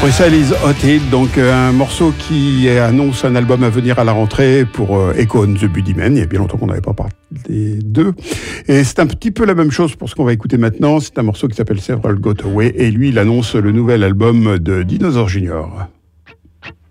Chrysalis Hot Hit, donc un morceau qui annonce un album à venir à la rentrée pour Echo and the Bunnymen. Il y a bien longtemps qu'on n'avait pas parlé d'eux. Et c'est un petit peu la même chose pour ce qu'on va écouter maintenant. C'est un morceau qui s'appelle Several Got Away et lui, il annonce le nouvel album de Dinosaur Jr.